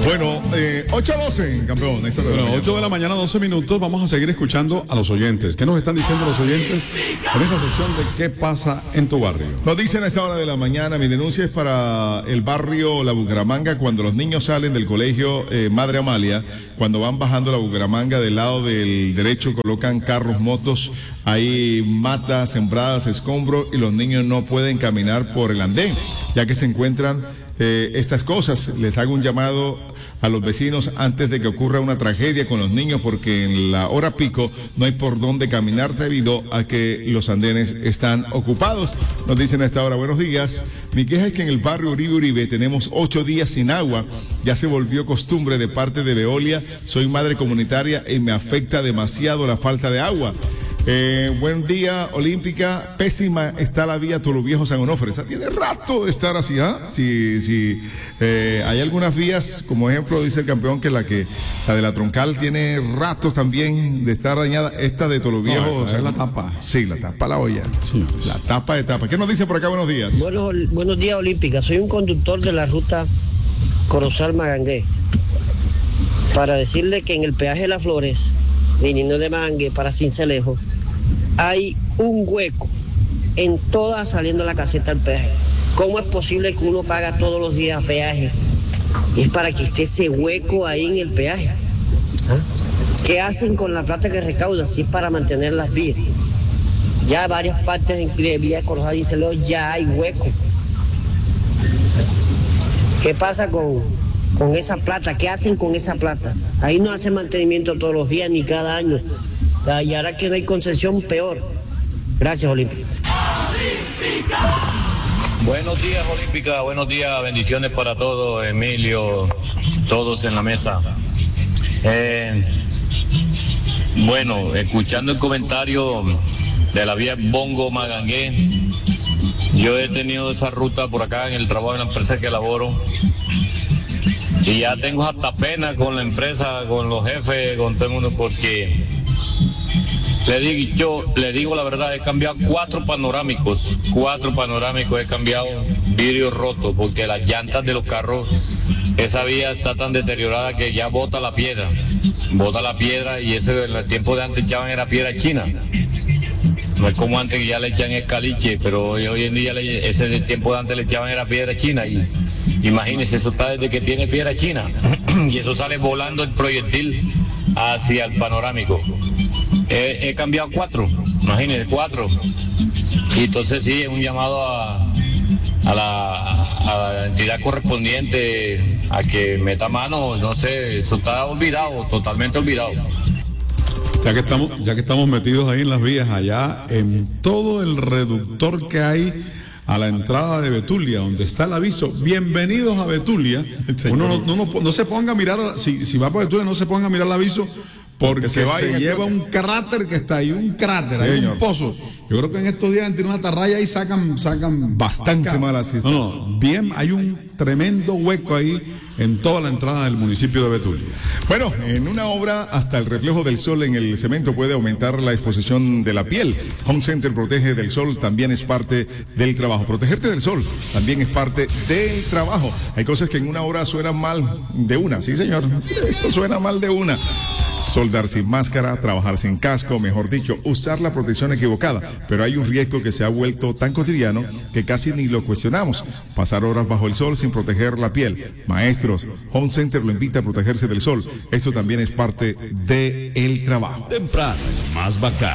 Bueno, 8:12, campeón. Bueno, 8 de la mañana, 12 minutos. Vamos a seguir escuchando a los oyentes. ¿Qué nos están diciendo los oyentes en esta sesión de qué pasa en tu barrio? Nos dicen a esta hora de la mañana, mi denuncia es para el barrio La Bucaramanga, cuando los niños salen del colegio Madre Amalia, cuando van bajando la Bucaramanga del lado del derecho, colocan carros, motos, hay matas sembradas, escombros, y los niños no pueden caminar por el andén, ya que se encuentran estas cosas. Les hago un llamado a los vecinos antes de que ocurra una tragedia con los niños, porque en la hora pico no hay por dónde caminar debido a que los andenes están ocupados. Nos dicen a esta hora, buenos días, mi queja es que en el barrio Uribe tenemos 8 días sin agua, ya se volvió costumbre de parte de Veolia, soy madre comunitaria y me afecta demasiado la falta de agua. Buen día, Olímpica. Pésima está la vía Tolo Viejo San Onofre. Esa tiene rato de estar así, ¿ah? Sí. Hay algunas vías, como ejemplo, dice el campeón, que la de la Troncal tiene ratos también de estar dañada. Esta de Tolo Viejo. No, es la tapa. Sí, la tapa la olla. Sí, la tapa de tapa. ¿Qué nos dicen por acá? Buenos días. Buenos días, Olímpica. Soy un conductor de la ruta Corozal-Magangué. Para decirle que en el peaje de Las Flores, viniendo de Magangué para Cincelejo, hay un hueco en toda saliendo la caseta del peaje. ¿Cómo es posible que uno paga todos los días peaje? Es para que esté ese hueco ahí en el peaje. ¿Ah? ¿Qué hacen con la plata que recaudan? Si es para mantener las vías. Ya varias partes de vía de Corozal y Cincelejo ya hay hueco. ¿Qué pasa con esa plata? ¿Qué hacen con esa plata? Ahí no hacen mantenimiento todos los días ni cada año. Y ahora que no hay concesión, peor. Gracias, Olímpica. Buenos días, Olímpica. Buenos días. Bendiciones para todos, Emilio, todos en la mesa. Bueno, escuchando el comentario de la vía Bongo-Magangué, yo he tenido esa ruta por acá en el trabajo en la empresa que laboro. Y ya tengo hasta pena con la empresa, con los jefes, con todo el mundo, porque le digo la verdad, he cambiado 4 panorámicos he cambiado, vidrios rotos, porque las llantas de los carros, esa vía está tan deteriorada que ya bota la piedra y ese en el tiempo de antes echaban era piedra china. No es como antes que ya le echan escaliche, pero hoy en día ese del tiempo de antes le echaban era piedra china y imagínense, eso está desde que tiene piedra china y eso sale volando el proyectil hacia el panorámico. He cambiado 4, imagínense, 4. Y entonces sí, es un llamado a la entidad correspondiente a que meta mano, no sé, eso está olvidado, totalmente olvidado. Ya que estamos metidos ahí en las vías, allá en todo el reductor que hay a la entrada de Betulia, donde está el aviso, bienvenidos a Betulia. Uno no se ponga a mirar, si va para Betulia, no se ponga a mirar el aviso, porque se lleva un cráter que está ahí, un pozo. Yo creo que en estos días entre una atarraya ahí sacan bastante mal así. Bien, hay un tremendo hueco ahí en toda la entrada del municipio de Betulia. Bueno, en una obra hasta el reflejo del sol en el cemento puede aumentar la exposición de la piel. Home Center protege del sol, también es parte del trabajo. Protegerte del sol también es parte del trabajo. Hay cosas que en una hora suenan mal de una, sí señor, esto suena mal de una. Soldar sin máscara, trabajar sin casco, mejor dicho, usar la protección equivocada. Pero hay un riesgo que se ha vuelto tan cotidiano que casi ni lo cuestionamos. Pasar horas bajo el sol sin proteger la piel. Maestros, Home Center lo invita a protegerse del sol. Esto también es parte del trabajo. Temprano es más bacán.